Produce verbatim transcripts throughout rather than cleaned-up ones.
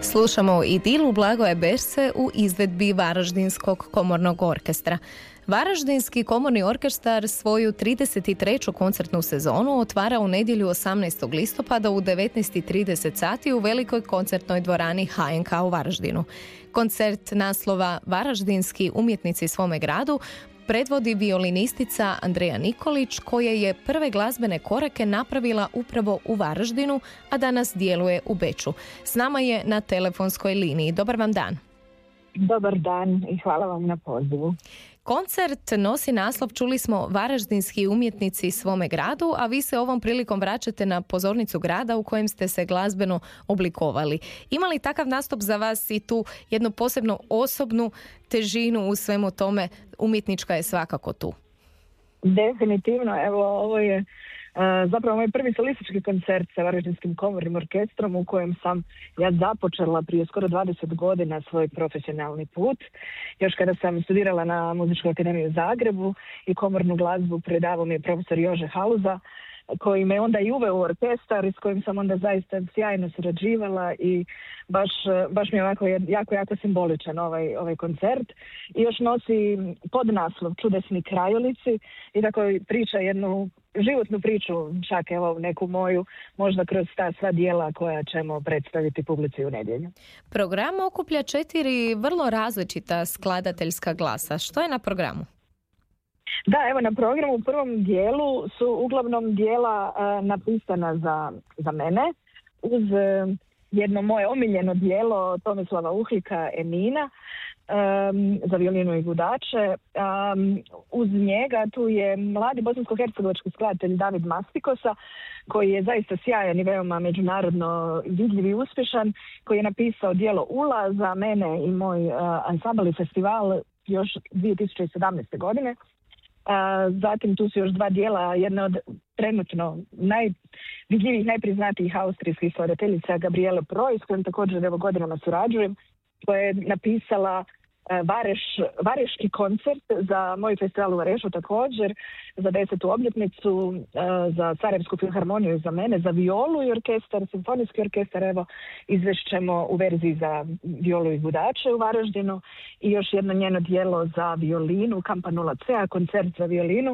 Slušamo Idilu Blagoja Berce u izvedbi Varaždinskog komornog orkestra. Varaždinski komorni orkestar svoju trideset treću koncertnu sezonu otvara u nedjelju osamnaestog listopada u devetnaest i trideset sati u velikoj koncertnoj dvorani ha en ka u Varaždinu. Koncert naslova Varaždinski umjetnici svome gradu predvodi violinistica Andreja Nikolić, koja je prve glazbene korake napravila upravo u Varaždinu, a danas djeluje u Beču. S nama je na telefonskoj liniji. Dobar vam dan. Dobar dan i hvala vam na pozivu. Koncert nosi naslov, čuli smo, Varaždinski umjetnici svome gradu, a vi se ovom prilikom vraćate na pozornicu grada u kojem ste se glazbeno oblikovali. Ima li takav nastup za vas i tu jednu posebno osobnu težinu u svemu tome? Umjetnička je svakako tu. Definitivno, evo ovo je Uh, zapravo moj prvi solistički koncert sa Varaždinskim komornim orkestrom u kojem sam ja započela prije skoro dvadeset godina svoj profesionalni put. Još kada sam studirala na Muzičkoj akademiji u Zagrebu i komornu glazbu predavao mi je profesor Jože Haluza, koji me onda i uveo u orkestar i s kojim sam onda zaista sjajno surađivala i baš, baš mi je ovako jako, jako simboličan ovaj, ovaj koncert. I još nosi podnaslov Čudesni krajolici i tako priča jednu životnu priču, čak evo neku moju, možda kroz ta sva dijela koja ćemo predstaviti publici u nedjelju. Program okuplja četiri vrlo različita skladateljska glasa. Što je na programu? Da, evo na programu u prvom dijelu su uglavnom dijela uh, napisana za, za mene, uz uh, jedno moje omiljeno dijelo Tomislava Uhlika Emina, um, za violinu i gudače. Um, uz njega tu je mladi bosansko-hercegovački skladatelj David Mastikosa, koji je zaista sjajan i veoma međunarodno vidljiv i uspješan, koji je napisao dijelo Ula za mene i moj uh, ansambl i festival još dvije tisuće sedamnaeste. godine. Uh, zatim tu su još dva dijela, jedna od trenutno najvidljivijih, najpriznatijih austrijskih skladateljica Gabriele Proj, s kojom također evo godinama surađujem, koja je napisala uh, Vareš, Vareški koncert za moj festival u Varešu također, za desetu obljetnicu, uh, za Sarajevsku filharmoniju i za mene, za violu i orkestar, simfonijski orkestar, evo izvešćemo u verziji za violu i gudače u Varaždinu i još jedno njeno dijelo za violinu, Campanula C, koncert za violinu,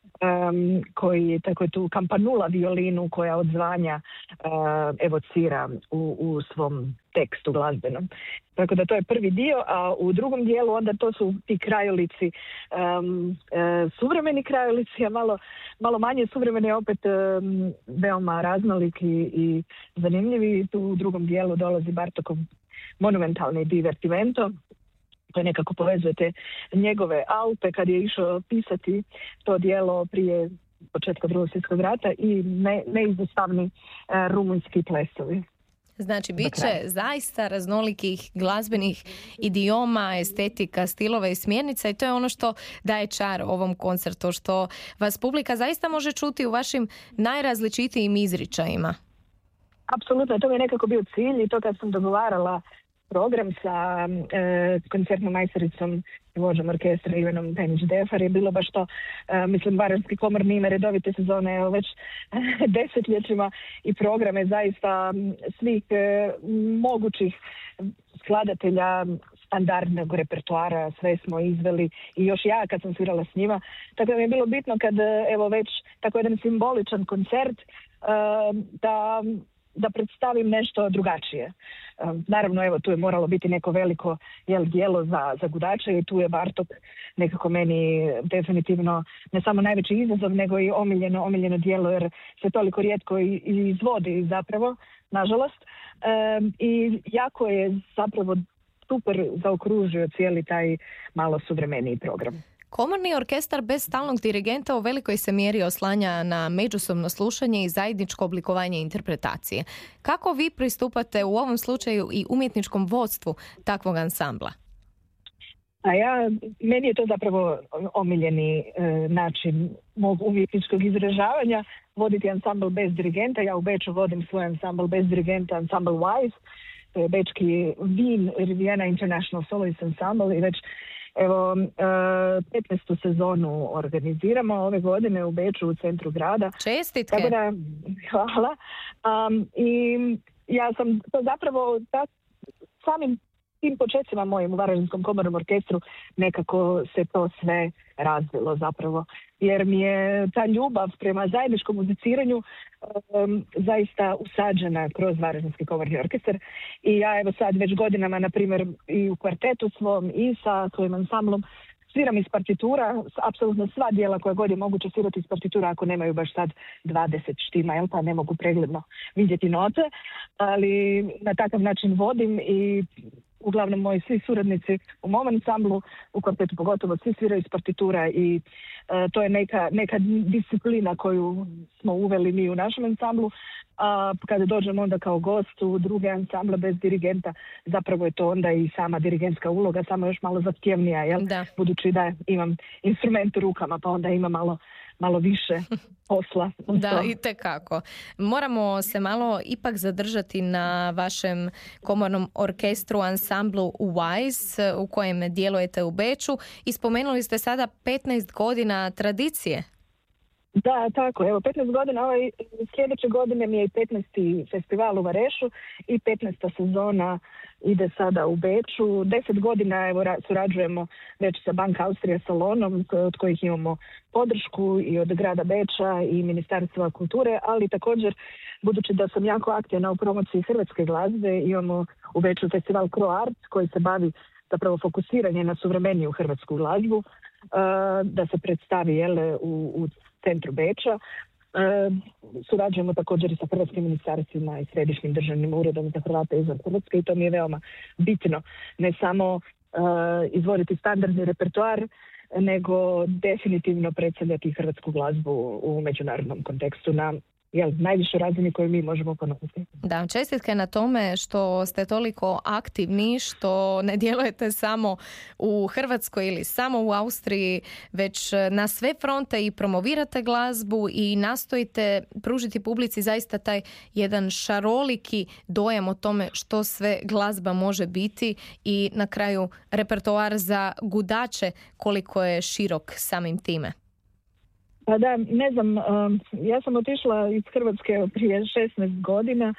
um, koji tako je tu Campanula violinu koja odzvanja uh, evocira u, u svom tekstu glazbenom. Tako da to je prvi dio, a u drugom dijelu onda to su ti krajolici, um, e, suvremeni krajolici, a malo, malo manje suvremeni, opet um, veoma raznoliki i zanimljivi. Tu u drugom dijelu dolazi Bartokov monumentalni divertimento, koje nekako povezujete njegove Alpe kad je išao pisati to dijelo prije početka Drugog svjetskog rata i ne, neizostavni e, rumunjski plesovi. Znači, bit će zaista raznolikih glazbenih idioma, estetika, stilova i smjernica i to je ono što daje čar ovom koncertu, što vas publika zaista može čuti u vašim najrazličitijim izričajima. Apsolutno, to mi je nekako bio cilj i to kad sam dogovarala program sa e, koncertnom majstoricom i vođom orkestra Ivanom Penić-Defar je bilo baš to, e, mislim, Varaždinski komorni ima redovite sezone evo, već desetljećima i programe zaista svih e, mogućih skladatelja standardnog repertoara, sve smo izveli i još ja kad sam svirala s njima. Tako da mi je bilo bitno kad evo već tako jedan simboličan koncert e, da da predstavim nešto drugačije. Um, naravno, evo, tu je moralo biti neko veliko jel, dijelo za, za gudače i tu je Bartok nekako meni definitivno ne samo najveći izazov, nego i omiljeno, omiljeno dijelo, jer se toliko rijetko i, i izvodi zapravo, nažalost. Um, I jako je zapravo super zaokružio cijeli taj malo suvremeniji program. Komorni orkestar bez stalnog dirigenta u velikoj se mjeri oslanja na međusobno slušanje i zajedničko oblikovanje interpretacije. Kako vi pristupate u ovom slučaju i umjetničkom vodstvu takvog ansambla? A ja, meni je to zapravo omiljeni e, način mog umjetničkog izražavanja, voditi ansambl bez dirigenta. Ja u Beču vodim svoj ansambl bez dirigenta, ansambl Wise, to je bečki Wien Riviera International Soloist Ensemble i već Evo, petnaestu sezonu organiziramo ove godine u Beču u centru grada. Čestitke! Tako da, hvala. Um, I ja sam to zapravo, ta, samim tim početcima mojim u Varaždinskom komornom orkestru nekako se to sve razvilo zapravo. Jer mi je ta ljubav prema zajedničkom muziciranju um, zaista usađena kroz Varaždinski komorni orkestar. I ja evo sad već godinama, na primjer, i u kvartetu svom i sa svojim ansamblom sviram iz partitura, apsolutno sva dijela koja god je moguće svirati iz partitura ako nemaju baš sad dvadeset štima, jel pa ne mogu pregledno vidjeti note, ali na takav način vodim i uglavnom moji svi suradnici u mom ansamblu, u kvartetu pogotovo, svi sviraju iz partitura i e, to je neka, neka disciplina koju smo uveli mi u našem ansamblu. A kada dođem onda kao gost u druge ansamble bez dirigenta, zapravo je to onda i sama dirigentska uloga, samo još malo zahtjevnija, jel? Da. Budući da imam instrument u rukama, pa onda ima malo, malo više posla. Da, itekako. Moramo se malo ipak zadržati na vašem komornom orkestru, ansamblu Wise, u kojem djelujete u Beču, i spomenuli ste sada petnaest godina tradicije. Da, tako. Evo, petnaest godina, ovaj, sljedeće godine mi je i petnaesti festival u Varešu i petnaesta sezona ide sada u Beču. Deset godina evo, surađujemo već sa Bank Austrija salonom, od kojih imamo podršku i od grada Beča i Ministarstva kulture, ali također, budući da sam jako aktivna u promociji hrvatske glazbe, imamo u Beču festival Cro Art koji se bavi zapravo fokusiranje na suvremeniju hrvatsku glazbu, da se predstavi jele, u, u centru Beča. E, surađujemo također i sa hrvatskim ministarstvima i središnjim državnim uredom za Hrvate izvan Hrvatske i to mi je veoma bitno. Ne samo e, izvoditi standardni repertoar, nego definitivno predstavljati hrvatsku glazbu u međunarodnom kontekstu na jel, najvišoj razini koju mi možemo ponoviti. Da, čestitke na tome što ste toliko aktivni, što ne djelujete samo u Hrvatskoj ili samo u Austriji, već na sve fronte i promovirate glazbu i nastojite pružiti publici zaista taj jedan šaroliki dojam o tome što sve glazba može biti i na kraju repertoar za gudače koliko je širok samim time. Pa da, ne znam, ja sam otišla iz Hrvatske prije šesnaest godina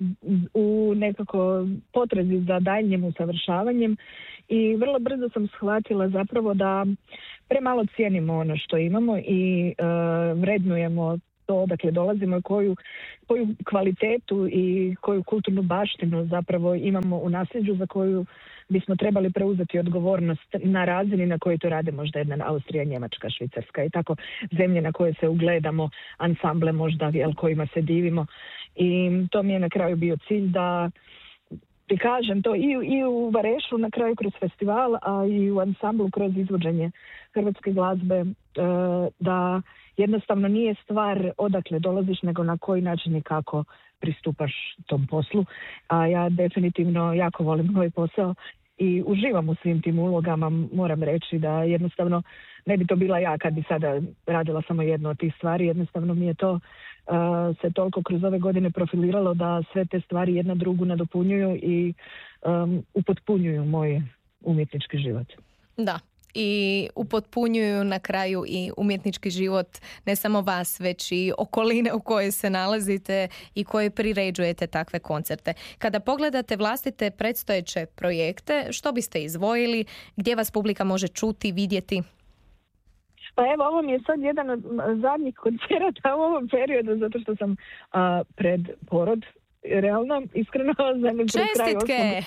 u nekako potrazi za daljnjim usavršavanjem i vrlo brzo sam shvatila zapravo da premalo cijenimo ono što imamo i vrednujemo to odakle dolazimo i koju, koju kvalitetu i koju kulturnu baštinu zapravo imamo u nasljeđu za koju bismo trebali preuzeti odgovornost na razini na kojoj to rade možda jedna Austrija, Njemačka, Švicarska i tako zemlje na koje se ugledamo, ansamble možda jel, kojima se divimo. I to mi je na kraju bio cilj da prikažem to i, i u Varešu na kraju kroz festival, a i u ansamblu kroz izvođenje hrvatske glazbe, da jednostavno nije stvar odakle dolaziš, nego na koji način i kako pristupaš tom poslu. A ja definitivno jako volim moj posao i uživam u svim tim ulogama. Moram reći da jednostavno ne bi to bila ja kad bi sada radila samo jednu od tih stvari. Jednostavno mi je to uh, se toliko kroz ove godine profiliralo da sve te stvari jedna drugu nadopunjuju i um, upotpunjuju moj umjetnički život. Da. I upotpunjuju na kraju i umjetnički život ne samo vas, već i okoline u kojoj se nalazite i koje priređujete takve koncerte. Kada pogledate vlastite predstojeće projekte, što biste izdvojili, gdje vas publika može čuti, vidjeti? Pa evo, ovo mi je sad jedan od zadnjih koncerata u ovom periodu, zato što sam a, pred porod. Realno, iskreno, za mi čestitke!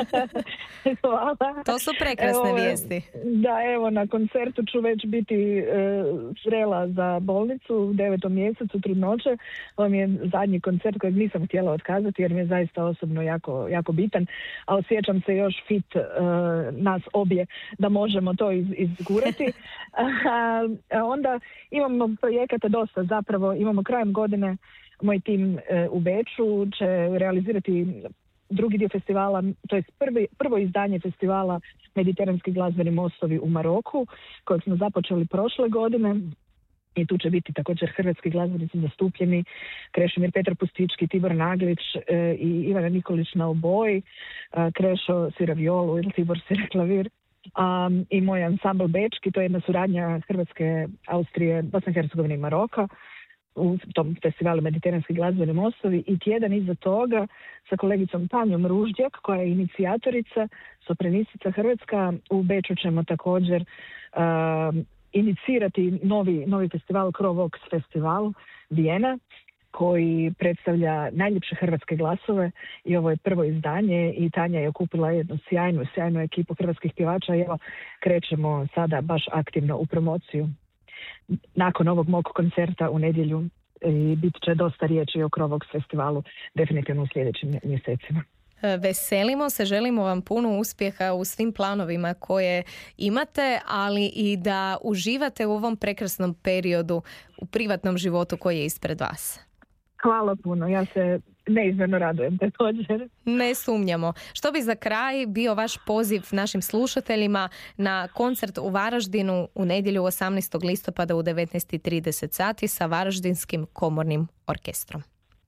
Hvala. To su prekrasne evo, vijesti. Da, evo, na koncertu ću već biti e, zrela za bolnicu u devetom mjesecu trudnoće. Ovo mi je zadnji koncert kojeg nisam htjela otkazati jer mi je zaista osobno jako, jako bitan, a osjećam se još fit e, nas obje da možemo to iz, izgurati. a, a onda imamo projekata dosta zapravo, imamo krajem godine moj tim e, u Beču će realizirati drugi dio festivala, to je prvi, prvo izdanje festivala Mediteranski glazbeni mostovi u Maroku, kojeg smo započeli prošle godine. I tu će biti također hrvatski glazbenici zastupljeni, Krešimir Petar Pustički, Tibor Naglić e, i Ivana Nikolić na oboji, e, Krešo svira violu ili Tibor svira klavir. Um, i moj ansambl Bečki, to je jedna suradnja Hrvatske, Austrije, Bosne i Hercegovine i Maroka. u tom festivalu Mediteranski glazbeni mostovi i tjedan iza toga sa kolegicom Tanjom Ruždjak, koja je inicijatorica, sopranistica hrvatska. U Beču ćemo također uh, inicirati novi, novi festival, Crovox festival Vijena, koji predstavlja najljepše hrvatske glasove i ovo je prvo izdanje i Tanja je okupila jednu sjajnu, sjajnu ekipu hrvatskih pjevača i evo krećemo sada baš aktivno u promociju. Nakon ovog mog koncerta u nedjelju i bit će dosta riječi o Crovox festivalu definitivno u sljedećim mjesecima. Veselimo se, želimo vam puno uspjeha u svim planovima koje imate, ali i da uživate u ovom prekrasnom periodu u privatnom životu koji je ispred vas. Hvala puno, ja se neizmjerno radujem također. Ne sumnjamo. Što bi za kraj bio vaš poziv našim slušateljima na koncert u Varaždinu u nedjelju osamnaestog listopada u devetnaest i trideset sati sa Varaždinskim komornim orkestrom?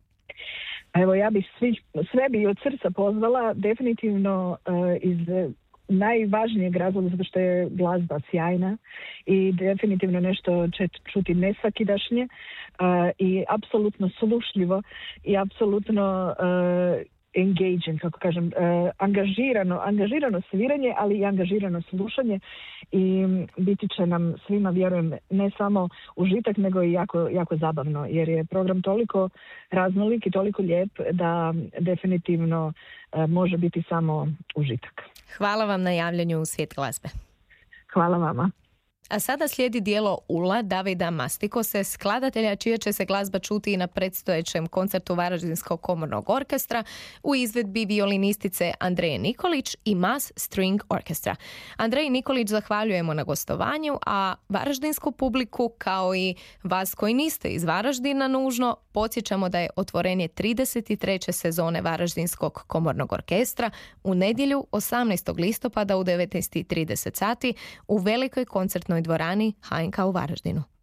Evo, ja bih svi, sve bi od srca pozvala, definitivno uh, iz najvažnijeg razloga zato što je glazba sjajna i definitivno nešto će čuti nesvakidašnje uh, i apsolutno slušljivo i apsolutno uh, engaging, kako kažem, uh, angažirano, angažirano sviranje, ali i angažirano slušanje i biti će nam svima, vjerujem, ne samo užitak, nego i jako, jako zabavno, jer je program toliko raznolik i toliko lijep da definitivno uh, može biti samo užitak. Hvala vam na javljanju u Svijet glazbe. Hvala vama. A sada slijedi dijelo Ula Davida Mastikose, skladatelja čija će se glazba čuti i na predstojećem koncertu Varaždinskog komornog orkestra u izvedbi violinistice Andreje Nikolić i Mass String Orchestra. Andreji Nikolić zahvaljujemo na gostovanju, a varaždinsku publiku, kao i vas koji niste iz Varaždina nužno, podsjećamo da je otvorenje trideset treće sezone Varaždinskog komornog orkestra u nedjelju osamnaestog listopada u devetnaest i trideset sati u velikoj koncertnoj dvorani H N K u Varaždinu.